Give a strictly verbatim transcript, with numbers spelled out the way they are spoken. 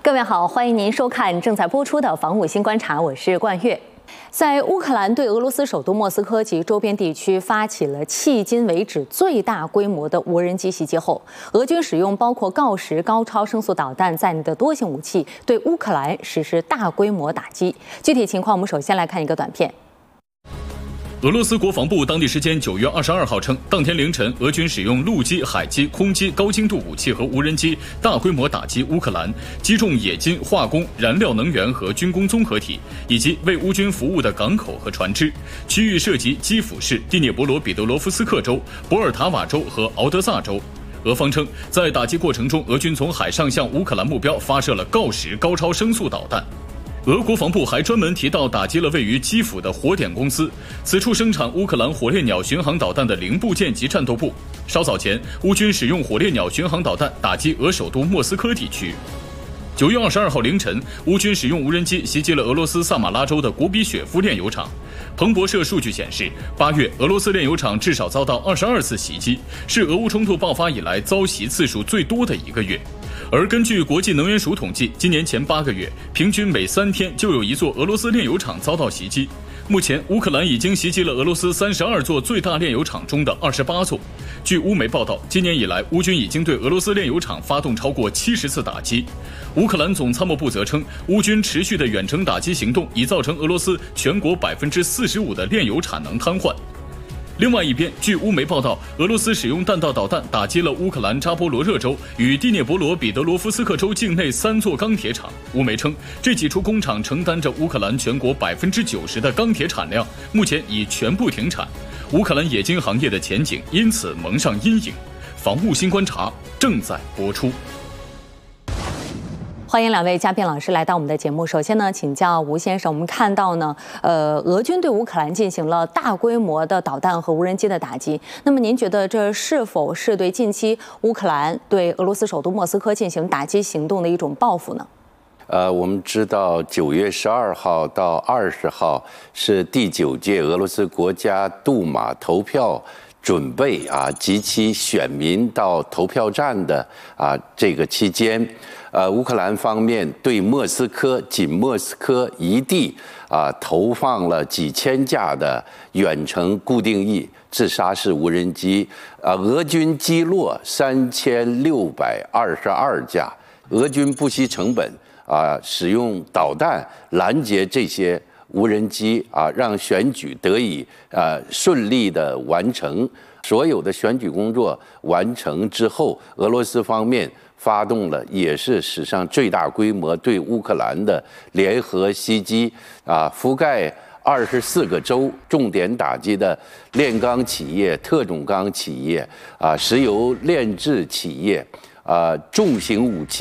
各位好，欢迎您收看正在播出的《防务新观察》，我是冠月。在乌克兰对俄罗斯首都莫斯科及周边地区发起了迄今为止最大规模的无人机袭击后，俄军使用包括锆石高超声速导弹在内的多型武器对乌克兰实施大规模打击。具体情况，我们首先来看一个短片。 俄罗斯国防部当地时间九月二十二号称，当天凌晨，俄军使用陆基、海基、空基高精度武器和无人机大规模打击乌克兰，击中冶金、化工、燃料能源和军工综合体，以及为乌军服务的港口和船只。区域涉及基辅市、第聂伯罗彼得罗夫斯克州、博尔塔瓦州和敖德萨州。 俄方称，在打击过程中，俄军从海上向乌克兰目标发射了锆石高超声速导弹。 俄国防部还专门提到打击了位于基辅的火点公司，此处生产乌克兰火烈鸟巡航导弹的零部件及战斗部。稍早前，乌军使用火烈鸟巡航导弹打击俄首都莫斯科地区。九月二十二号凌晨，乌军使用无人机袭击了俄罗斯萨马拉州的古比雪夫炼油厂。彭博社数据显示，八月俄罗斯炼油厂至少遭到二十二次袭击，是俄乌冲突爆发以来遭袭次数最多的一个月。 而根据国际能源署统计，今年前八个月，平均每三天就有一座俄罗斯炼油厂遭到袭击。目前，乌克兰已经袭击了俄罗斯三十二座最大炼油厂中的二十八座。据乌媒报道，今年以来，乌军已经对俄罗斯炼油厂发动超过七十次打击。乌克兰总参谋部则称，乌军持续的远程打击行动已造成俄罗斯全国百分之四十五的炼油产能瘫痪。 另外一边，据乌媒报道，俄罗斯使用弹道导弹打击了乌克兰扎波罗热州与第聂伯罗彼得罗夫斯克州境内三座钢铁厂。乌媒称，这几处工厂承担着乌克兰全国百分之九十的钢铁产量，目前已全部停产。乌克兰冶金行业的前景因此蒙上阴影。防务新观察正在播出。 欢迎两位嘉宾老师来到我们的节目。首先呢，请教吴先生，我们看到呢，呃，俄军对乌克兰进行了大规模的导弹和无人机的打击。那么您觉得这是否是对近期乌克兰对俄罗斯首都莫斯科进行打击行动的一种报复呢？ 呃，我们知道九月十二号到二十号是第九届俄罗斯国家杜马投票准备啊及其选民到投票站的啊这个期间，呃，乌克兰方面对莫斯科仅莫斯科一地啊投放了几千架的远程固定翼自杀式无人机，啊，俄军击落三千六百二十二架，俄军不惜成本。 啊，使用导弹拦截这些无人机啊，让选举得以啊顺利的完成。所有的选举工作完成之后，俄罗斯方面发动了也是史上最大规模对乌克兰的联合袭击啊，覆盖二十四个州，重点打击的炼钢企业、特种钢企业啊、石油炼制企业啊、重型武器。